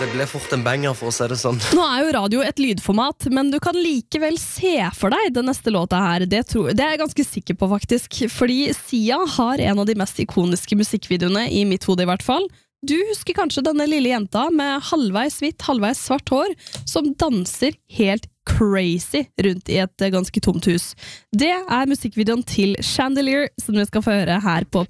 Det ble fort en banger, for å si det sånn. Nå er jo radio et lydformat, men du kan likevel se for deg den neste låta her. Det er jeg ganske sikker på, faktisk. Fordi Sia har en av de mest ikoniske musikkvideoene, i mitt hode i hvert fall. Du husker kanskje denne lille jenta med halvveis hvitt, halvveis svart hår, som danser helt crazy rundt i et ganske tomt hus. Det er musikkvideoen til Chandelier, som vi skal få høre her på